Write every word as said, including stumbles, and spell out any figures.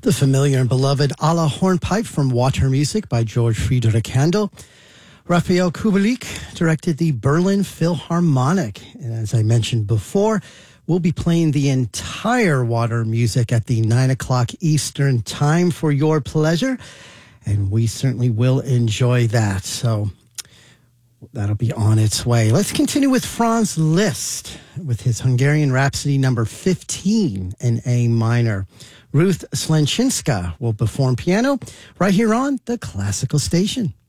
The familiar and beloved A la Hornpipe from Water Music by George Friedrich Handel. Raphael Kubelik directed the Berlin Philharmonic. And as I mentioned before, we'll be playing the entire Water Music at the nine o'clock Eastern time for your pleasure. And we certainly will enjoy that. So that'll be on its way. Let's continue with Franz Liszt with his Hungarian Rhapsody number fifteen in A minor. Ruth Slenczynska will perform piano right here on the Classical Station.